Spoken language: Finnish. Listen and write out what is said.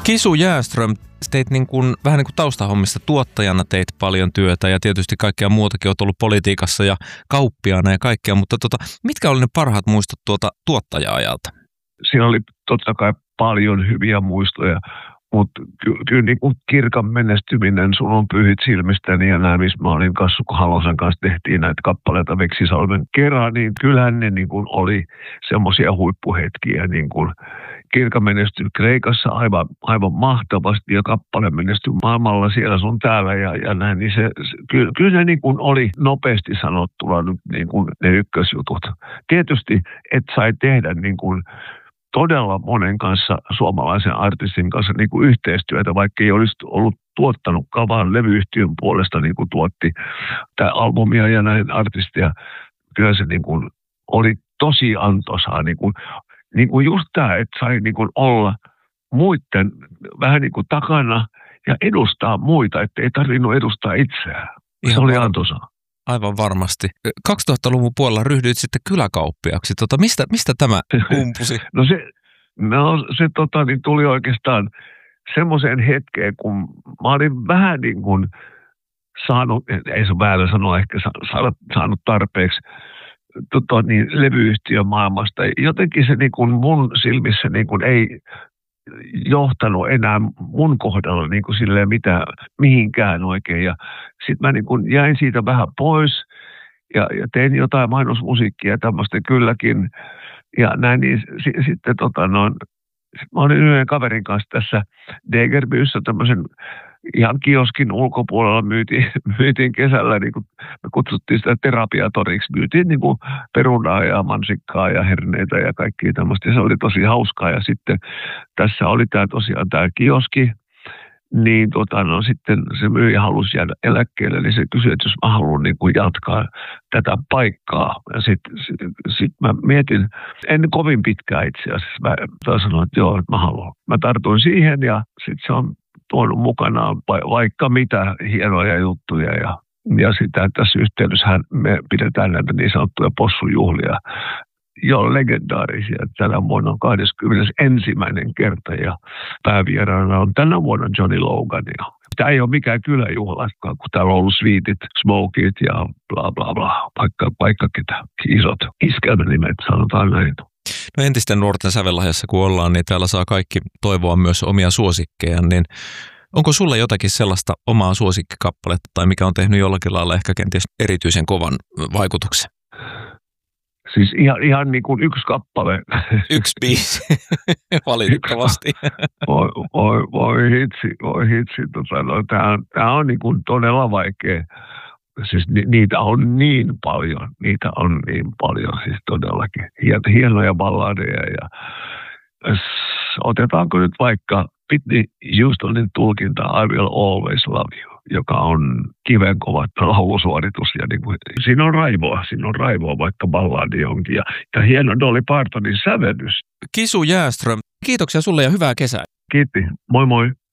Kisu Jääström, teit vähän niin kuin taustahommista tuottajana teit paljon työtä ja tietysti kaikkea muutakin, olet ollut politiikassa ja kauppiaana ja kaikkea, mutta mitkä oli ne parhaat muistot tuottaja-ajalta? Siinä oli totta kai paljon hyviä muistoja, mutta kyllä niin kuin Kirkan menestyminen, Sun on pyhit silmistäni ja nämä, missä mä olin Kassu Halosen kanssa tehtiin näitä kappaleita Veksisalmen kerran, niin kyllähän ne niin kuin oli semmoisia huippuhetkiä, niin kuin Kirka menestyi Kreikassa aivan mahtavasti ja kappale menestyi maailmalla siellä sun täällä ja näin, niin kyllä ne niin kuin oli nopeasti sanottuna nyt niin kuin ne ykkösjutut. Tietysti et sai tehdä niin kuin todella monen kanssa, suomalaisen artistin kanssa niin kuin yhteistyötä, vaikka ei olisi ollut tuottanutkaan, vaan levyyhtiön puolesta niin kuin tuotti tämä albumia ja näin artistia. Kyllä se niin kuin oli tosi antoisaa. Niin kuin just tämä, että sai niin kuin olla muiden vähän niin kuin takana ja edustaa muita, että ei tarvinnut edustaa itseään. Se oli antoisaa. Aivan varmasti. 2000-luvun puolella ryhdyit sitten kyläkauppiaksi. Mistä tämä kumpusi? Se tuli oikeastaan semmoiseen hetkeen, kun mä olin vähän niin kuin saanut, ei se väärä sanoa, ehkä saanut tarpeeksi levyyhtiön maailmasta. Jotenkin se niin kuin mun silmissä niin kuin ei johtanut enää mun kohdalla niin kuin silleen mihinkään oikein. Ja sitten mä niin kuin jäin siitä vähän pois ja tein jotain mainosmusiikkia tämmöistä kylläkin. Ja näin, niin sitten mä olin yhden kaverin kanssa tässä Degerbyssä tämmöisen ihan kioskin ulkopuolella myytiin kesällä, niin kuin me kutsuttiin sitä terapiatoriksi, myytiin niin kuin perunaa ja mansikkaa ja herneitä ja kaikkia tämmöistä. Se oli tosi hauskaa ja sitten tässä oli tämä kioski, niin sitten se myyjä halusi jäädä eläkkeelle, niin se kysyi, että jos mä haluan niin kuin jatkaa tätä paikkaa. Ja sitten mä mietin, en kovin pitkään itse asiassa, mä sanoin, että joo, että mä haluan. Mä tartuin siihen ja sitten se on tuonut mukanaan vaikka mitä hienoja juttuja ja sitä tässä yhteydessä me pidetään näitä niin sanottuja possujuhlia, jo legendaarisia. Tänä vuonna on 21. kerta ja päävieraana on tänä vuonna Johnny Logan. Tämä ei ole mikään kyläjuhlakaan, kun täällä on ollut Sweetit, Smokit ja bla bla bla, vaikka ketä isot iskelmänimet, sanotaan näin. No entisten nuorten sävellahjassa kun ollaan, niin täällä saa kaikki toivoa myös omia suosikkeja, niin onko sulla jotakin sellaista omaa suosikkikappaletta tai mikä on tehnyt jollakin lailla ehkä kenties erityisen kovan vaikutuksen? Siis ihan niin kuin yksi kappale. Yksi biisi, valitettavasti. Voi hitsi. Tämä on niin kuin todella vaikea. Siis niitä on niin paljon, siis todellakin. Hienoja balladeja ja otetaanko nyt vaikka Whitney Houstonin tulkinta I Will Always Love You, joka on kivenkova laulusuoritus. Ja niin kuin, siinä on raivoa vaikka balladi onkin. Ja hieno Dolly Partonin sävellys. Kisu Jääström, kiitoksia sulle ja hyvää kesää. Kiitti, moi moi.